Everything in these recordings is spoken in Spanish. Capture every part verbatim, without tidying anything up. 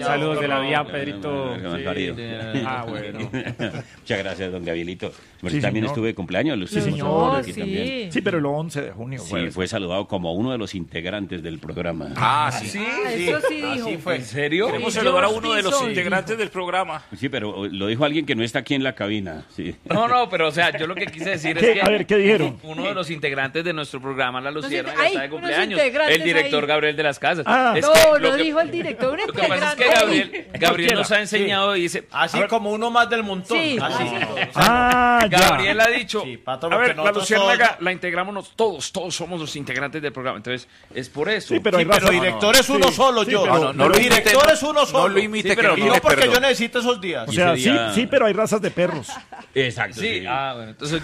Saludos de la vía, Pedrito. Sí, ah, bueno. Muchas gracias, don Gabrielito. Bueno, Sí, también señor. estuve de cumpleaños, lo Sí, estuvimos señor. aquí sí. también. Sí, pero el once de junio. Sí, pues. fue saludado como uno de los integrantes del programa. Ah, sí. Ah, eso sí dijo. Así fue. ¿En serio? Queremos Sí, saludar a yo uno de sí los soy, integrantes del programa. Sí, pero lo dijo alguien que no está aquí en la cabina. Sí. No, no, pero o sea, yo lo que quise decir ¿Qué? es que A ver, ¿qué dijeron? uno de los integrantes de nuestro programa, La Lucierna, Ay, está de unos cumpleaños. integrantes El director ahí. Gabriel de las Casas. Ah. Es No, que no lo que- dijo el director. Un Lo que pasa es que integrante. Gabriel, Gabriel nos ha enseñado y dice, Así como uno más del montón. Sí. Así. Ah, ya. Gabriel ha dicho, Sí, para todo a lo ver, que la nosotros Luciérnaga somos. la integramos nos- todos, todos somos los integrantes del programa. Entonces, es por eso. Sí, pero hay Sí, pero razón. director es uno Sí, solo, sí, yo. pero- No, no, no lo director imite, es uno no solo. lo imite, Sí, pero que Y no pide porque perdón. yo necesito esos días. O sea, ese sí, día- sí, pero hay razas de perros. Exacto. Sí, sí. ah, bueno, entonces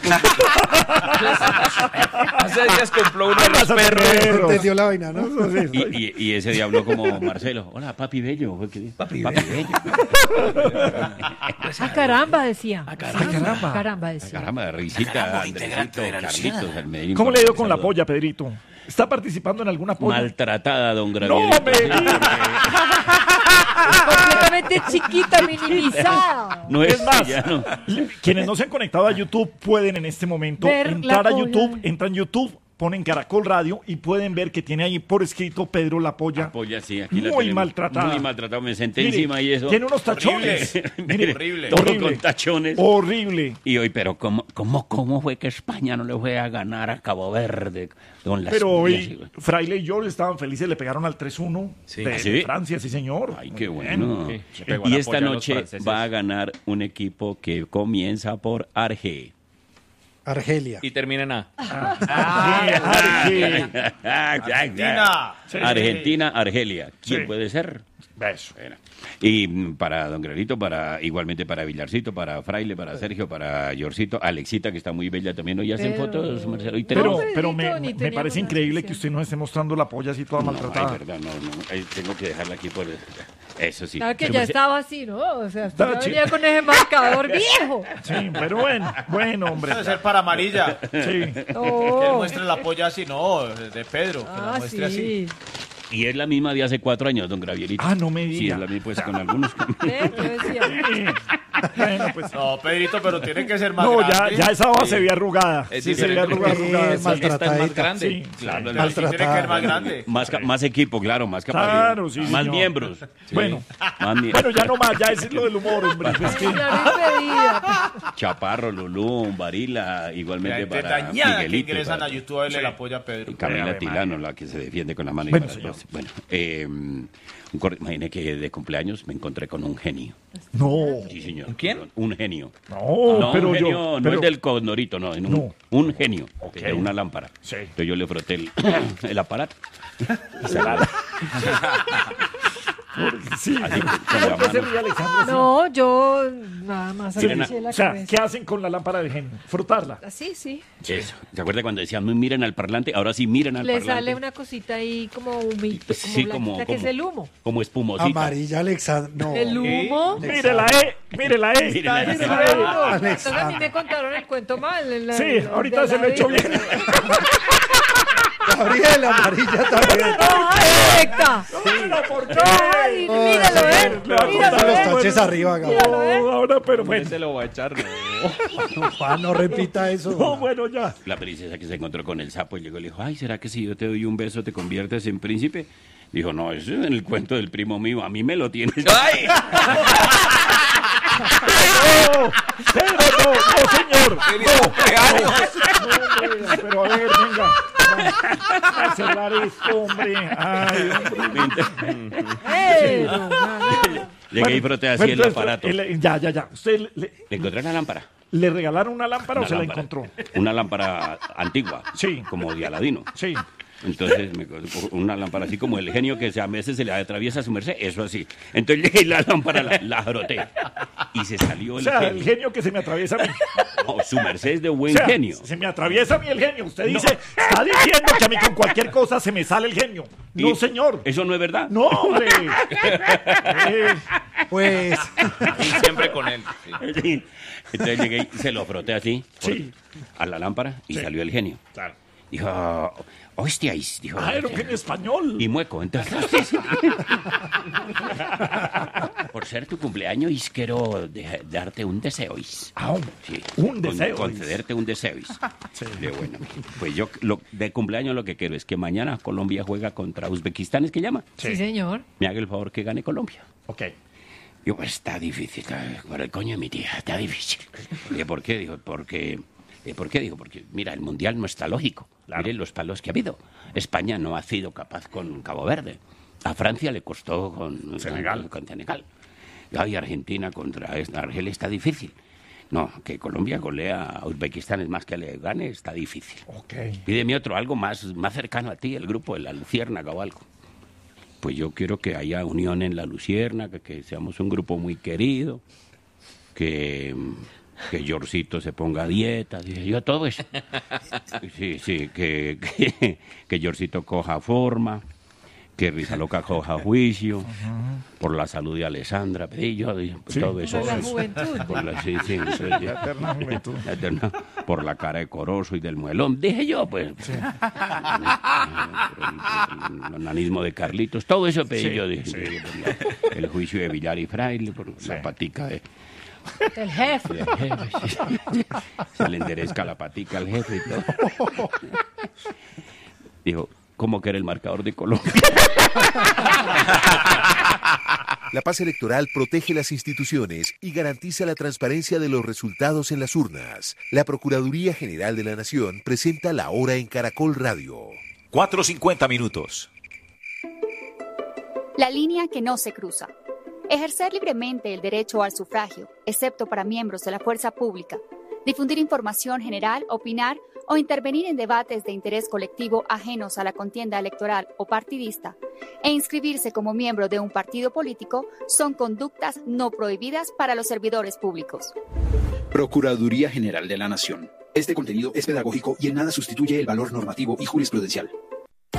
hace días compró uno de los Razas de perros. perros. Entendió la vaina, ¿no? Eso sí, Y, estoy- y, y ese día habló como Marcelo. Hola, papi bello. Fue que dijo, Papi, bello. Ah, caramba, decía. Ah, caramba. Caramba, decía. Caramba, risita, Andresito, Carlitos, el Medellín. ¿Cómo le ha ido con la Saludos. polla, Pedrito? ¿Está participando en alguna polla? Maltratada, don ¡No Gabriel. me diga! Completamente chiquita, minimizada. No es, Es más, ya no. Quienes no se han conectado a YouTube pueden en este momento Ver entrar la a polla. YouTube, entran a YouTube, ponen Caracol Radio y pueden ver que tiene ahí por escrito Pedro La Polla. Polla, sí, aquí la Muy tenemos. maltratada. Muy maltratada, me senté Mire, encima y eso. tiene unos tachones. Mire, horrible. Todo horrible. con tachones. Horrible. Y hoy, pero ¿cómo, cómo, ¿cómo fue que España no le fue a ganar a Cabo Verde con las Pero pollas, hoy güey? Fraile y George estaban felices, le pegaron al tres uno de, ¿Ah, sí? de Francia, sí señor. Ay, qué Muy bueno. bien. Sí, le pegó Y la esta polla a los noche franceses. va a ganar un equipo que comienza por Arge. Argelia. Y termina A. Ah, Arge. Argentina. Sí. Argentina, Argelia. ¿Quién Sí. puede ser? Beso. Bueno. Y mm, para Don Granito, para igualmente para Villarcito, para Fraile, para Sergio, para Yorcito, Alexita, que está muy bella también. Hoy hacen Pero- fotos, Marcelo. Hoy Pero, tenemos- No, pero Pedrito, me, ni me teníamos parece la increíble que noticia. usted nos esté mostrando la polla así toda No, maltratada. ay, verdad, no, no. Ay, tengo que dejarla aquí por... Eso sí. Claro que Su ya merced- estaba así, ¿no? O sea, Estaba usted chido. venía con ese marcador viejo. Sí, pero bueno, bueno, hombre. Debe ser para amarilla. Sí. Que él No. muestre la polla así, no, de Pedro. Que la Ah, muestre así. sí. Y es la misma de hace cuatro años, Don Gravierito. Ah, no me Sí, diga. es la misma, pues, con algunos... ¿Ve? Yo decía. Sí. Bueno, pues. No, Pedrito, pero tiene que ser más No, ya, grande. ya esa hoja se ve arrugada. Es Sí, se ve diferente arrugada, porque arrugada. es sí. maltratada. Esta es más grande. Sí, Claro, Pero sí tiene que ser más grande. Más, ca- más equipo, claro, más capacidad. Claro, sí, Más señor. miembros. Bueno. Más mie- Bueno, ya no más, ya es lo del humor, hombre. Es que- Claro, impedida. Chaparro, Lulú, Varila, La igualmente gente para dañada que Miguelito. ingresan para- a YouTube a verle la polla a Pedro. y Camila Ave Tilano, la que se defiende con la mano. y Bueno, para señor. atrás. Bueno, eh, un cor- imagine que de cumpleaños me encontré con un genio. No, Sí, señor. ¿Quién? Un genio. no, no, pero un genio, yo. no pero- es del condorito, no, en un, No. un genio Ok. de una lámpara. Sí. Entonces yo le froté el, el aparato. Y se la- Sí. así con la ¿Por qué se mano. ríe Alejandro? así? No, yo nada más Sí, agaché la o sea, cabeza. ¿qué hacen con la lámpara del genio? Frotarla. Así, sí. Eso. ¿Se acuerda cuando decían, no miren al parlante? Ahora sí miren al Le parlante. sale una cosita ahí como humito, como Sí, como, blanquita, que como, es el humo. como espumosita. Amarilla, Alexandra. No. El humo. Mire la E, mire la E. Mire la E. Mire la E. Claro. Entonces a mí Alexandra. me contaron el cuento mal. el- Sí, el- ahorita de se la lo he hecho de- bien. Gabriel, amarilla también. ¡Ay, directa! Pero ¿por qué? ¡Ay, míralo, eh! Le va a Míralo, contar los eh! taches arriba, Gabriel. Míralo, eh. No, ahora, pero bueno. Se lo va a echar, no. No, pa, no repita eso. No, bueno, ya. La princesa que se encontró con el sapo y llegó y le dijo, ay, ¿será que si yo te doy un beso te conviertes en príncipe? Dijo, no, eso es en el cuento del primo mío, a mí me lo tienes. ¡Ay! No, pero no, no, señor. No, no, hombre, pero a ver, venga. A cerrar esto, hombre. Ay, hombre. ¡Eh! No, nada. Llegué y froté así Bueno, el entonces, aparato. el- ya, ya, ya. ¿Usted le, ¿Le encontré la lámpara? le regalaron una lámpara Una o se lámpara. la encontró? Una lámpara antigua. Sí. Como de Aladino. Sí. Entonces, me, una lámpara así como el genio que a veces se le atraviesa a su merced, eso así. Entonces llegué y la lámpara la, la froté. Y se salió O el sea, el genio. genio que se me atraviesa a mí. No, su merced es de O buen sea, genio. se me atraviesa a mí el genio. Usted dice, está diciendo que a mí con cualquier cosa se me sale el genio. No, Y- señor. ¿Eso no es verdad? No, hombre. Eh, Pues, Y siempre con él. sí. Sí. Entonces llegué y se lo froté así por- Sí. a la lámpara y Sí. salió el genio. Claro. Dijo, hostias, dijo. Ah, era que en español. Y mueco, entonces. Por ser tu cumpleaños, is, quiero de- darte un deseo, is. Ah, un, Sí, un con- deseo. is. concederte un deseo, is. De bueno, pues yo lo, de cumpleaños lo que quiero es que mañana Colombia juega contra Uzbekistán, ¿es que llama? Sí, señor. Me haga el favor que gane Colombia. Ok. Digo, pues está difícil, está, por el coño de mi tía, está difícil. Digo, ¿por qué? Digo, porque, eh, ¿por qué? Digo, porque, mira, el Mundial no está lógico. Claro. Miren los palos que ha habido. España no ha sido capaz con Cabo Verde. A Francia le costó con Senegal. Con, con Senegal. Y Argentina contra esta- Argelia está difícil. No, que Colombia golea a Uzbekistán, es más que le gane, está difícil. Ok. Pídeme otro, algo más, más cercano a ti, el grupo de la Luciérnaga o algo. Pues yo quiero que haya unión en la Luciérnaga, que seamos un grupo muy querido, que, que Yorcito se ponga a dieta, dije yo todo eso. Sí, sí, que, que, que Yorcito coja forma, que Rizaloca coja juicio, por la salud de Alessandra, pedí yo, dije, pues Sí. todo eso. Por la eso. juventud. Por la, sí, sí, sí, La eterna juventud. la eterna- por la cara de Corozo y del muelón, dije yo, pues. Por el, por el onanismo de Carlitos, todo eso pedí Sí, yo, dije, sí. dije, por la- el juicio de Villar y Fraile, por la patica de, El jefe. del jefe. sí. Se le enderezca la patica al jefe y todo. Dijo, ¿cómo que era el marcador de Colombia? La paz electoral protege las instituciones y garantiza la transparencia de los resultados en las urnas. La Procuraduría General de la Nación presenta La Hora en Caracol Radio. cuatro cincuenta minutos. La línea que no se cruza. Ejercer libremente el derecho al sufragio, excepto para miembros de la fuerza pública. Difundir información general, opinar o intervenir en debates de interés colectivo ajenos a la contienda electoral o partidista, e inscribirse como miembro de un partido político son conductas no prohibidas para los servidores públicos. Procuraduría General de la Nación. Este contenido es pedagógico y en nada sustituye el valor normativo y jurisprudencial.